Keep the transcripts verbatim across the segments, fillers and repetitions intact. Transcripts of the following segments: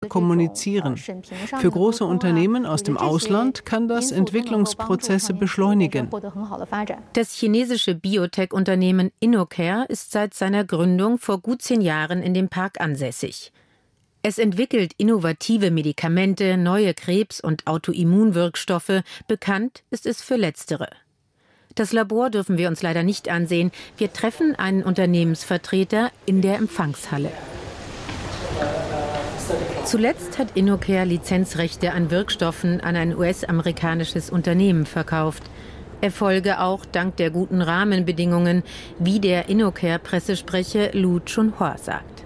kommunizieren. Für große Unternehmen aus dem Ausland kann das Entwicklungsprozesse beschleunigen. Das chinesische Biotech-Unternehmen InnoCare ist seit seiner Gründung vor gut zehn Jahren in dem Park ansässig. Es entwickelt innovative Medikamente, neue Krebs- und Autoimmunwirkstoffe. Bekannt ist es für letztere. Das Labor dürfen wir uns leider nicht ansehen. Wir treffen einen Unternehmensvertreter in der Empfangshalle. Zuletzt hat InnoCare Lizenzrechte an Wirkstoffen an ein U S-amerikanisches Unternehmen verkauft. Erfolge auch dank der guten Rahmenbedingungen, wie der InnoCare-Pressesprecher Lu Chunhua sagt.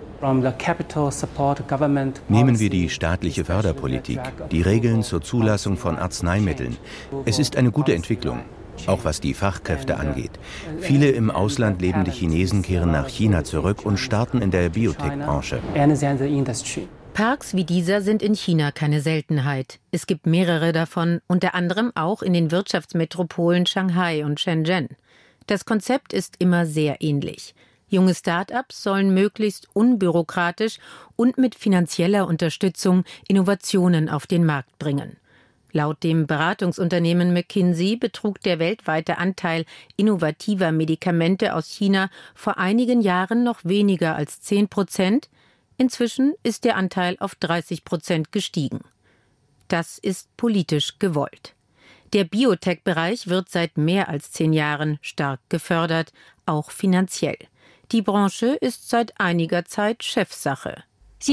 Nehmen wir die staatliche Förderpolitik, die Regeln zur Zulassung von Arzneimitteln. Es ist eine gute Entwicklung, auch was die Fachkräfte angeht. Viele im Ausland lebende Chinesen kehren nach China zurück und starten in der Biotech-Branche. Parks wie dieser sind in China keine Seltenheit. Es gibt mehrere davon, unter anderem auch in den Wirtschaftsmetropolen Shanghai und Shenzhen. Das Konzept ist immer sehr ähnlich. Junge Start-ups sollen möglichst unbürokratisch und mit finanzieller Unterstützung Innovationen auf den Markt bringen. Laut dem Beratungsunternehmen McKinsey betrug der weltweite Anteil innovativer Medikamente aus China vor einigen Jahren noch weniger als zehn Prozent. Inzwischen ist der Anteil auf dreißig Prozent gestiegen. Das ist politisch gewollt. Der Biotech-Bereich wird seit mehr als zehn Jahren stark gefördert, auch finanziell. Die Branche ist seit einiger Zeit Chefsache.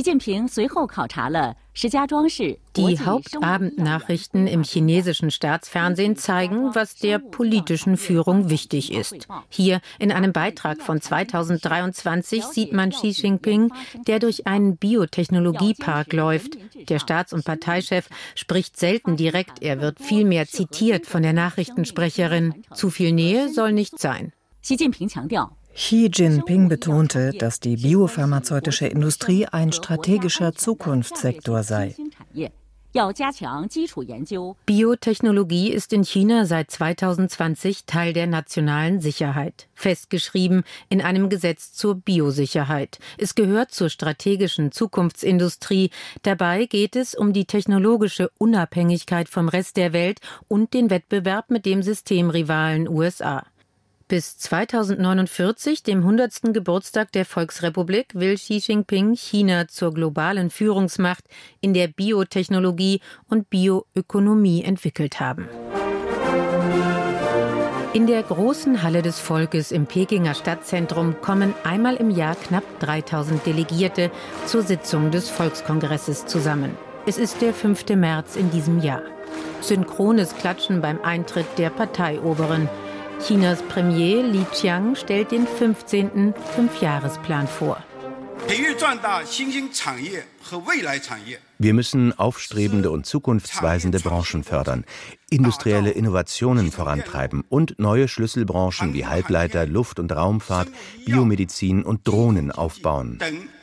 Die Hauptabendnachrichten im chinesischen Staatsfernsehen zeigen, was der politischen Führung wichtig ist. Hier in einem Beitrag von zweitausenddreiundzwanzig sieht man Xi Jinping, der durch einen Biotechnologiepark läuft. Der Staats- und Parteichef spricht selten direkt, er wird vielmehr zitiert von der Nachrichtensprecherin. Zu viel Nähe soll nicht sein. Xi Jinping betonte, dass die biopharmazeutische Industrie ein strategischer Zukunftssektor sei. Biotechnologie ist in China seit zweitausendzwanzig Teil der nationalen Sicherheit, festgeschrieben in einem Gesetz zur Biosicherheit. Es gehört zur strategischen Zukunftsindustrie. Dabei geht es um die technologische Unabhängigkeit vom Rest der Welt und den Wettbewerb mit dem Systemrivalen U S A. Bis zweitausendneunundvierzig, dem hundertsten Geburtstag der Volksrepublik, will Xi Jinping China zur globalen Führungsmacht in der Biotechnologie und Bioökonomie entwickelt haben. In der großen Halle des Volkes im Pekinger Stadtzentrum kommen einmal im Jahr knapp dreitausend Delegierte zur Sitzung des Volkskongresses zusammen. Es ist der fünfte März in diesem Jahr. Synchrones Klatschen beim Eintritt der Parteioberen. Chinas Premier Li Qiang stellt den fünfzehnten Fünfjahresplan vor. Wir müssen aufstrebende und zukunftsweisende Branchen fördern, industrielle Innovationen vorantreiben und neue Schlüsselbranchen wie Halbleiter, Luft- und Raumfahrt, Biomedizin und Drohnen aufbauen.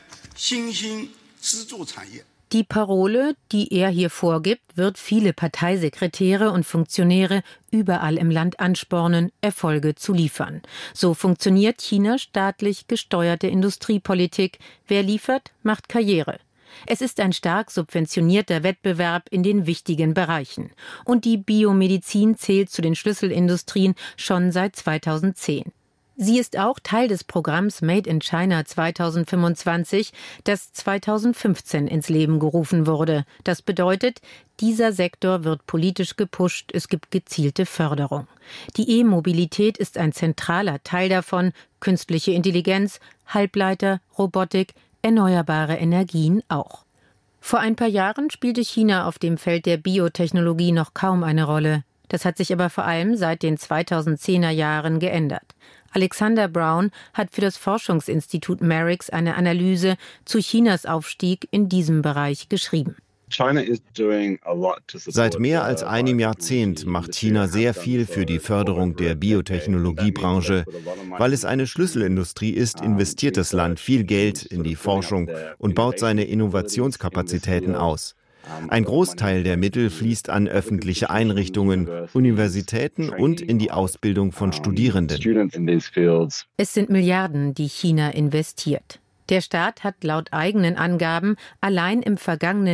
Die Parole, die er hier vorgibt, wird viele Parteisekretäre und Funktionäre überall im Land anspornen, Erfolge zu liefern. So funktioniert Chinas staatlich gesteuerte Industriepolitik. Wer liefert, macht Karriere. Es ist ein stark subventionierter Wettbewerb in den wichtigen Bereichen. Und die Biomedizin zählt zu den Schlüsselindustrien schon seit zweitausendzehn. Sie ist auch Teil des Programms Made in China zweitausendfünfundzwanzig, das zweitausendfünfzehn ins Leben gerufen wurde. Das bedeutet, dieser Sektor wird politisch gepusht, es gibt gezielte Förderung. Die E-Mobilität ist ein zentraler Teil davon, künstliche Intelligenz, Halbleiter, Robotik, erneuerbare Energien auch. Vor ein paar Jahren spielte China auf dem Feld der Biotechnologie noch kaum eine Rolle. Das hat sich aber vor allem seit den zweitausendzehner Jahren geändert. Alexander Brown hat für das Forschungsinstitut Merix eine Analyse zu Chinas Aufstieg in diesem Bereich geschrieben. Seit mehr als einem Jahrzehnt macht China sehr viel für die Förderung der Biotechnologiebranche. Weil es eine Schlüsselindustrie ist, investiert das Land viel Geld in die Forschung und baut seine Innovationskapazitäten aus. Ein Großteil der Mittel fließt an öffentliche Einrichtungen, Universitäten und in die Ausbildung von Studierenden. Es sind Milliarden, die China investiert. Der Staat hat laut eigenen Angaben allein im vergangenen